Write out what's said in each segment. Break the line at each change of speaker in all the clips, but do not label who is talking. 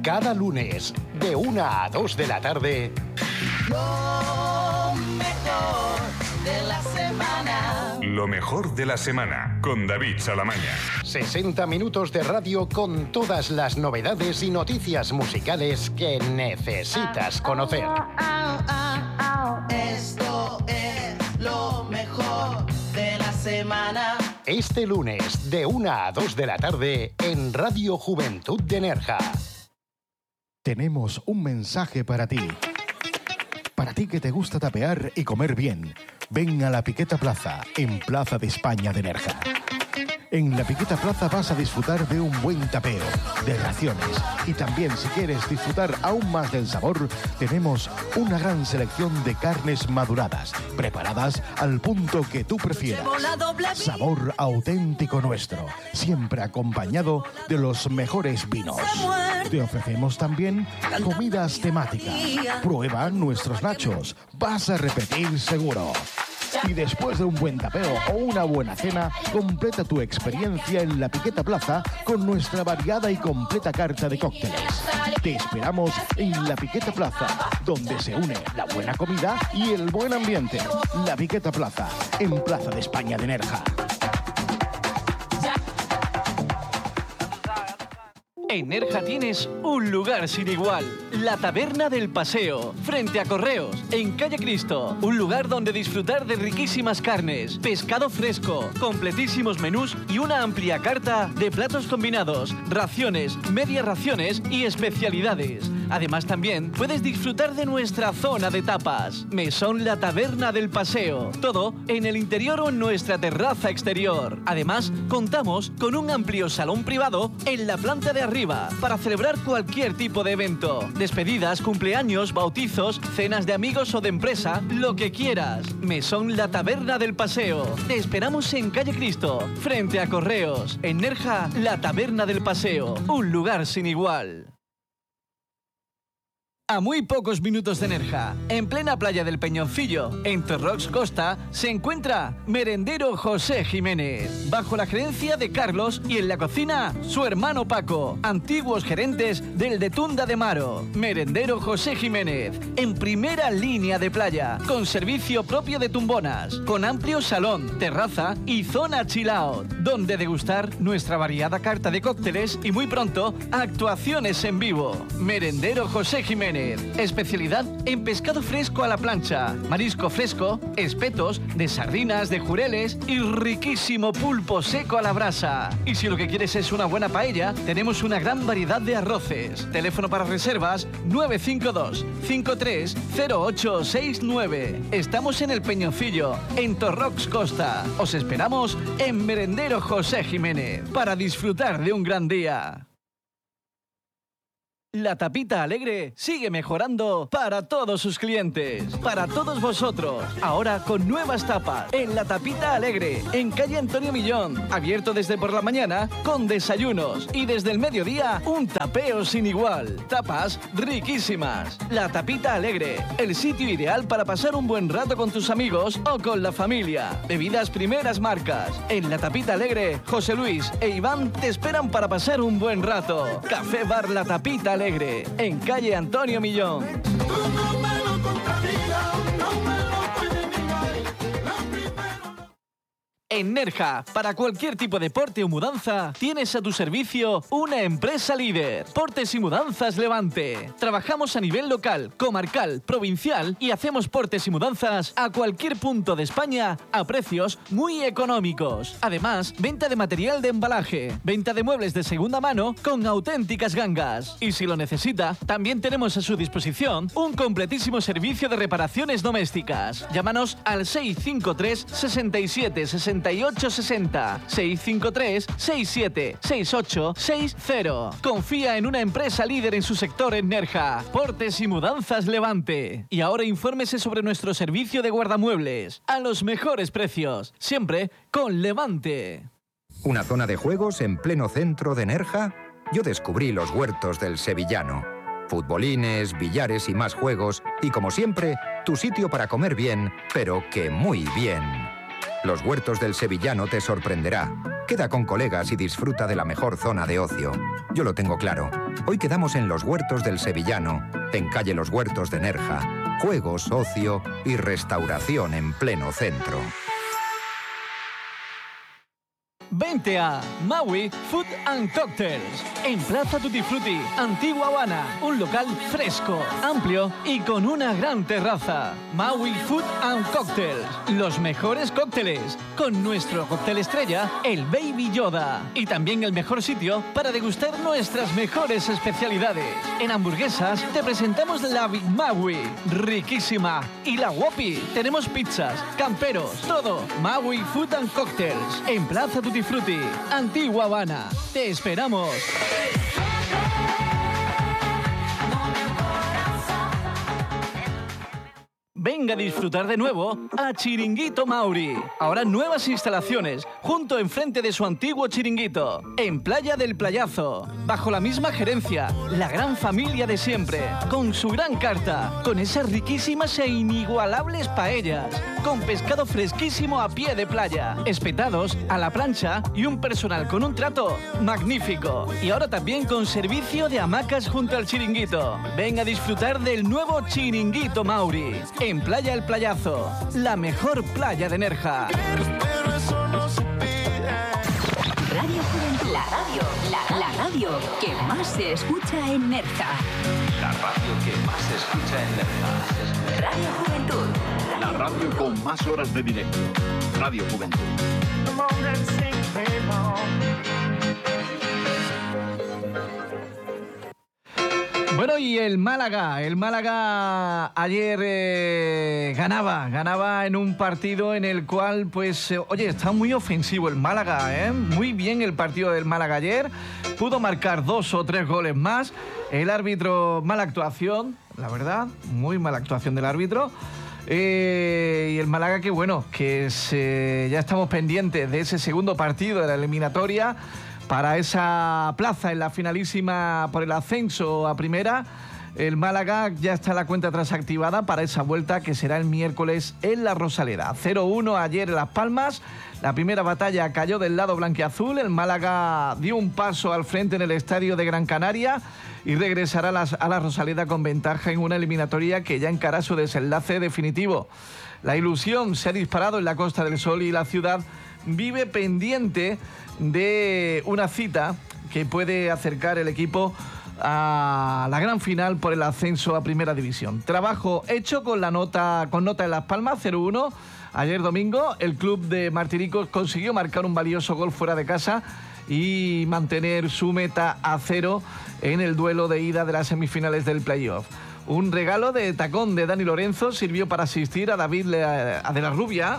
Cada lunes, de 1 a 2 de la tarde.
Lo mejor de la semana.
Lo mejor de la semana, con David Salamaña.
60 minutos de radio con todas las novedades y noticias musicales que necesitas conocer.
Esto es lo mejor de la semana.
Este lunes, de 1 a 2 de la tarde, en Radio Juventud de Nerja.
Tenemos un mensaje para ti. Para ti que te gusta tapear y comer bien, ven a la Piqueta Plaza, en Plaza de España de Nerja. En la Piqueta Plaza vas a disfrutar de un buen tapeo, de raciones, y también si quieres disfrutar aún más del sabor, tenemos una gran selección de carnes maduradas, preparadas al punto que tú prefieras. Sabor auténtico nuestro, siempre acompañado de los mejores vinos. Te ofrecemos también comidas temáticas. Prueba nuestros nachos, vas a repetir seguro. Y después de un buen tapeo o una buena cena, completa tu experiencia en la Piqueta Plaza con nuestra variada y completa carta de cócteles. Te esperamos en la Piqueta Plaza, donde se une la buena comida y el buen ambiente. La Piqueta Plaza, en Plaza de España de Nerja.
En Nerja tienes un lugar sin igual, la Taberna del Paseo, frente a Correos, en Calle Cristo. Un lugar donde disfrutar de riquísimas carnes, pescado fresco, completísimos menús y una amplia carta de platos combinados, raciones, medias raciones y especialidades. Además también puedes disfrutar de nuestra zona de tapas, Mesón La Taberna del Paseo, todo en el interior o en nuestra terraza exterior. Además, contamos con un amplio salón privado en la planta de arriba para celebrar cualquier tipo de evento, despedidas, cumpleaños, bautizos, cenas de amigos o de empresa, lo que quieras. Mesón La Taberna del Paseo. Te esperamos en Calle Cristo, frente a Correos, en Nerja, La Taberna del Paseo, un lugar sin igual. A muy pocos minutos de Nerja, en plena playa del Peñoncillo, en Torrox Costa, se encuentra Merendero José Jiménez, bajo la gerencia de Carlos y en la cocina su hermano Paco, antiguos gerentes del de Tunda de Maro. Merendero José Jiménez, en primera línea de playa, con servicio propio de tumbonas, con amplio salón, terraza y zona chill out, donde degustar nuestra variada carta de cócteles y muy pronto actuaciones en vivo. Merendero José Jiménez. Especialidad en pescado fresco a la plancha, marisco fresco, espetos, de sardinas, de jureles y riquísimo pulpo seco a la brasa. Y si lo que quieres es una buena paella, tenemos una gran variedad de arroces. Teléfono para reservas 952 530869. Estamos en el Peñoncillo, en Torrox Costa. Os esperamos en Merendero José Jiménez para disfrutar de un gran día. La Tapita Alegre sigue mejorando para todos sus clientes, para todos vosotros. Ahora con nuevas tapas en La Tapita Alegre, en calle Antonio Millón. Abierto desde por la mañana con desayunos y desde el mediodía un tapeo sin igual. Tapas riquísimas. La Tapita Alegre, el sitio ideal para pasar un buen rato con tus amigos o con la familia. Bebidas primeras marcas. En La Tapita Alegre, José Luis e Iván te esperan para pasar un buen rato. Café Bar La Tapita Alegre, en calle Antonio Millón. En Nerja, para cualquier tipo de porte o mudanza, tienes a tu servicio una empresa líder. Portes y Mudanzas Levante. Trabajamos a nivel local, comarcal, provincial y hacemos portes y mudanzas a cualquier punto de España a precios muy económicos. Además, venta de material de embalaje, venta de muebles de segunda mano con auténticas gangas. Y si lo necesita, también tenemos a su disposición un completísimo servicio de reparaciones domésticas. Llámanos al 653 67 68 60 653 67 68 60. Confía en una empresa líder en su sector en Nerja. Portes y Mudanzas Levante. Y ahora infórmese sobre nuestro servicio de guardamuebles a los mejores precios, siempre con Levante.
¿Una zona de juegos en pleno centro de Nerja? Yo descubrí los huertos del Sevillano. Futbolines, billares y más juegos. Y como siempre, tu sitio para comer bien, pero que muy bien. Los huertos del Sevillano te sorprenderá. Queda con colegas y disfruta de la mejor zona de ocio. Yo lo tengo claro. Hoy quedamos en los Huertos del Sevillano, en calle Los Huertos de Nerja. Juegos, ocio y restauración en pleno centro.
Vente a Maui Food and Cocktails, en Plaza Tutti Frutti, Antigua Habana. Un local fresco, amplio y con una gran terraza. Maui Food and Cocktails, los mejores cócteles, con nuestro cóctel estrella, el Baby Yoda. Y también el mejor sitio para degustar nuestras mejores especialidades. En hamburguesas te presentamos la Big Maui, riquísima. Y la Whoppi, tenemos pizzas, camperos, todo. Maui Food and Cocktails, en Plaza Tutti Frutti, Antigua Habana. Te esperamos. Venga a disfrutar de nuevo a Chiringuito Mauri. Ahora nuevas instalaciones, junto enfrente de su antiguo chiringuito, en Playa del Playazo. Bajo la misma gerencia, la gran familia de siempre, con su gran carta, con esas riquísimas e inigualables paellas, con pescado fresquísimo a pie de playa, espetados a la plancha y un personal con un trato magnífico. Y ahora también con servicio de hamacas junto al chiringuito. Ven a disfrutar del nuevo Chiringuito Mauri, en Playa El Playazo, la mejor playa de Nerja.
Radio Juventud, la radio que más se escucha en Nerja.
La radio que más se escucha en Nerja.
Radio Juventud.
La radio con más horas de directo. Radio Juventud.
Bueno, y el Málaga ayer ganaba en un partido en el cual, pues, oye, está muy ofensivo el Málaga, muy bien el partido del Málaga ayer, pudo marcar 2 o 3 goles más, el árbitro, mala actuación, la verdad, muy mala actuación del árbitro, y el Málaga que bueno, ya estamos pendientes de ese segundo partido de la eliminatoria, para esa plaza en la finalísima por el ascenso a primera. El Málaga ya está la cuenta atrás activada para esa vuelta que será el miércoles en la Rosaleda. 0-1 ayer en Las Palmas. La primera batalla cayó del lado blanquiazul. El Málaga dio un paso al frente en el estadio de Gran Canaria y regresará a la Rosaleda con ventaja en una eliminatoria que ya encara su desenlace definitivo. La ilusión se ha disparado en la Costa del Sol y la ciudad vive pendiente de una cita que puede acercar el equipo a la gran final por el ascenso a Primera División. Trabajo hecho con nota en Las Palmas, 0-1. Ayer domingo el club de Martiricos consiguió marcar un valioso gol fuera de casa y mantener su meta a 0 en el duelo de ida de las semifinales del playoff. Un regalo de tacón de Dani Lorenzo sirvió para asistir a David La Rubia,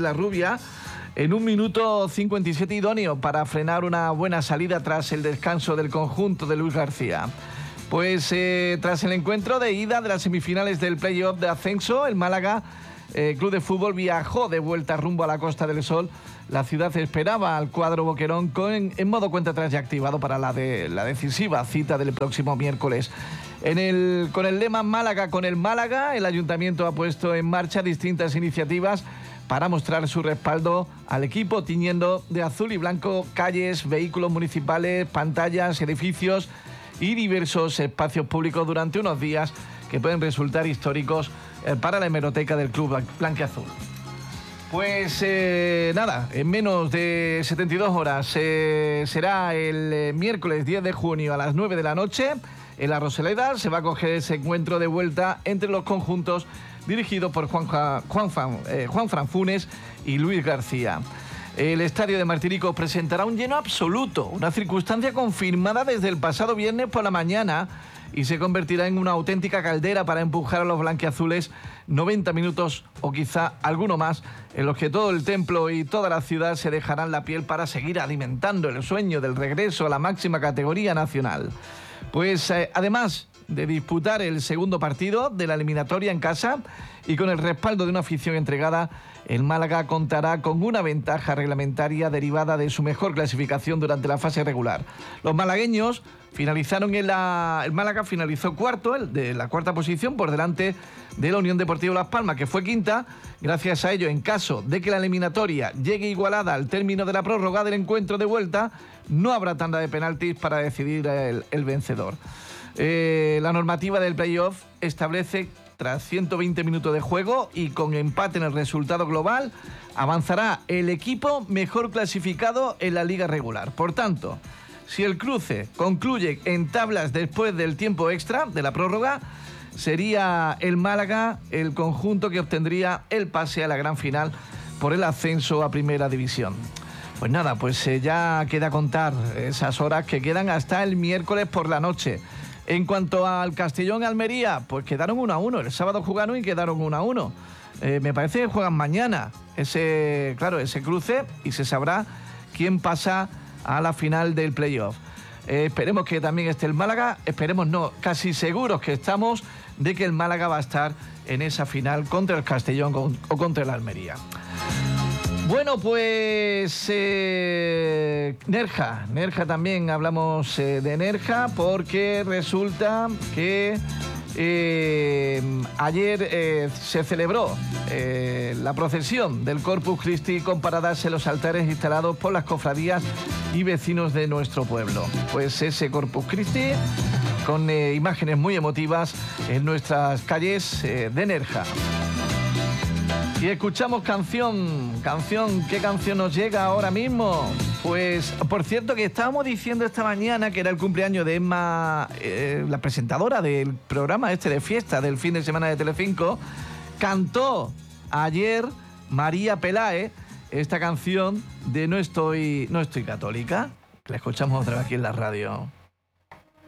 en un minuto 57 idóneo para frenar una buena salida tras el descanso del conjunto de Luis García. Pues tras el encuentro de ida de las semifinales del playoff de ascenso, el Málaga Club de Fútbol viajó de vuelta rumbo a la Costa del Sol. La ciudad esperaba al cuadro boquerón en modo cuenta atrás ya activado para la decisiva cita del próximo miércoles. Con el lema Málaga con el Málaga, el ayuntamiento ha puesto en marcha distintas iniciativas para mostrar su respaldo al equipo, tiñendo de azul y blanco calles, vehículos municipales, pantallas, edificios y diversos espacios públicos durante unos días que pueden resultar históricos para la hemeroteca del club blanquiazul. Pues nada, en menos de 72 horas será el miércoles 10 de junio a las 9 de la noche. En la Rosaleda se va a coger ese encuentro de vuelta entre los conjuntos dirigido por Juan Fran Funes y Luis García. El estadio de Martiricos presentará un lleno absoluto, una circunstancia confirmada desde el pasado viernes por la mañana, y se convertirá en una auténtica caldera para empujar a los blanquiazules 90 minutos o quizá alguno más, en los que todo el templo y toda la ciudad se dejarán la piel para seguir alimentando el sueño del regreso a la máxima categoría nacional. Pues además de disputar el segundo partido de la eliminatoria en casa y con el respaldo de una afición entregada, el Málaga contará con una ventaja reglamentaria derivada de su mejor clasificación durante la fase regular. Los malagueños finalizaron el Málaga finalizó cuarto, de la cuarta posición, por delante de la Unión Deportiva Las Palmas, que fue quinta. Gracias a ello, en casa
caso de que la eliminatoria llegue igualada al término de la prórroga del encuentro de vuelta, no habrá tanda de penaltis para decidir el vencedor. La normativa del playoff establece, tras 120 minutos de juego y con empate en el resultado global, avanzará el equipo mejor clasificado en la liga regular. Por tanto, si el cruce concluye en tablas después del tiempo extra de la prórroga, sería el Málaga el conjunto que obtendría el pase a la gran final por el ascenso a Primera División. Pues nada, pues ya queda contar esas horas que quedan hasta el miércoles por la noche. En cuanto al Castellón-Almería, pues quedaron 1-1. El sábado jugaron y quedaron 1-1. Me parece que juegan mañana ese cruce y se sabrá quién pasa a la final del playoff. Esperemos que también esté el Málaga. Esperemos no, casi seguros que estamos de que el Málaga va a estar en esa final contra el Castellón o contra el Almería. Bueno, pues Nerja también hablamos de Nerja porque resulta que ayer se celebró la procesión del Corpus Christi con paradas en los altares instalados por las cofradías y vecinos de nuestro pueblo. Pues ese Corpus Christi con imágenes muy emotivas en nuestras calles de Nerja. Y escuchamos canción. ¿Qué canción nos llega ahora mismo? Pues, por cierto, que estábamos diciendo esta mañana que era el cumpleaños de Emma, la presentadora del programa de fiesta del fin de semana de Telecinco. Cantó ayer María Peláez esta canción de No estoy católica. La escuchamos otra vez aquí en la radio.